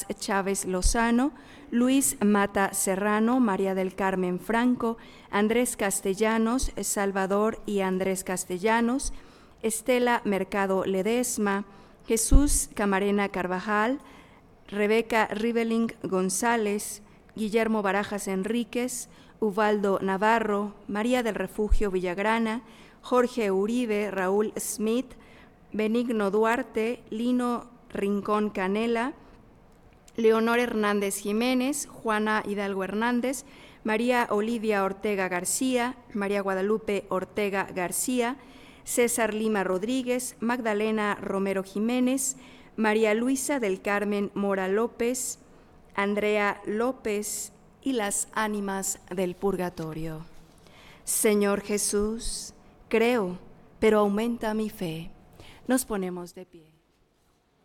Paz Chávez Lozano, Luis Mata Serrano, María del Carmen Franco, Andrés Castellanos, Salvador y Andrés Castellanos, Estela Mercado Ledesma, Jesús Camarena Carvajal, Rebeca Riveling González, Guillermo Barajas Enríquez, Ubaldo Navarro, María del Refugio Villagrana, Jorge Uribe, Raúl Smith, Benigno Duarte, Lino Rincón Canela, Leonor Hernández Jiménez, Juana Hidalgo Hernández, María Olivia Ortega García, María Guadalupe Ortega García, César Lima Rodríguez, Magdalena Romero Jiménez, María Luisa del Carmen Mora López, Andrea López y las ánimas del purgatorio. Señor Jesús, creo, pero aumenta mi fe. Nos ponemos de pie.